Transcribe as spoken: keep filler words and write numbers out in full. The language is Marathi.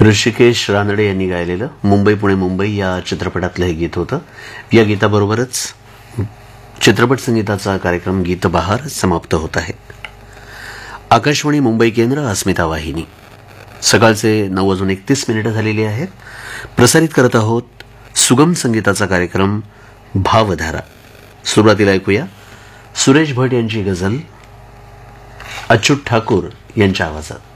ऋषिकेश रानडे यांनी गायलेलं मुंबई पुणे मुंबई या चित्रपटातलं हे गीत होतं. या गीताबरोबरच चित्रपट संगीताचा कार्यक्रम गीत बहार समाप्त होत आहे. आकाशवाणी मुंबई केंद्र, अस्मिता वाहिनी. सकाळचे नऊ वाजून एकतीस मिनिटं झालेली आहेत. प्रसारित करत आहोत सुगम संगीताचा कार्यक्रम भावधारा. सुरुवातीला ऐकूया सुरेश भट यांची गझल अच्युत ठाकूर यांच्या आवाजात.